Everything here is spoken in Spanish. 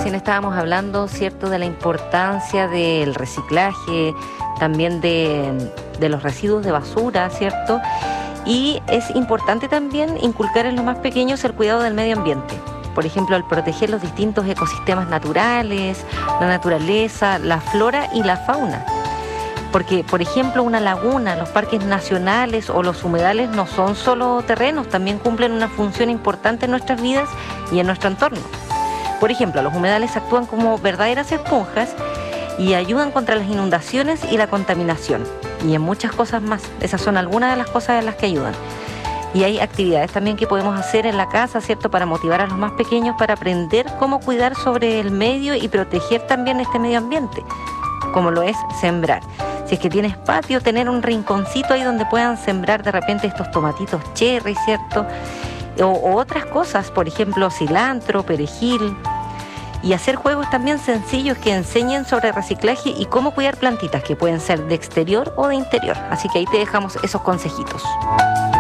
Recién estábamos hablando, ¿cierto?, de la importancia del reciclaje, también de los residuos de basura, ¿cierto? Y es importante también inculcar en los más pequeños el cuidado del medio ambiente. Por ejemplo, al proteger los distintos ecosistemas naturales, la naturaleza, la flora y la fauna. Porque, por ejemplo, una laguna, los parques nacionales o los humedales no son solo terrenos, también cumplen una función importante en nuestras vidas y en nuestro entorno. Por ejemplo, los humedales actúan como verdaderas esponjas y ayudan contra las inundaciones y la contaminación. Y en muchas cosas más. Esas son algunas de las cosas en las que ayudan. Y hay actividades también que podemos hacer en la casa, ¿cierto?, para motivar a los más pequeños para aprender cómo cuidar sobre el medio y proteger también este medio ambiente, como lo es sembrar. Si es que tienes patio, tener un rinconcito ahí donde puedan sembrar de repente estos tomatitos cherry, ¿cierto? O otras cosas, por ejemplo, cilantro, perejil. Y hacer juegos también sencillos que enseñen sobre reciclaje y cómo cuidar plantitas, que pueden ser de exterior o de interior. Así que ahí te dejamos esos consejitos.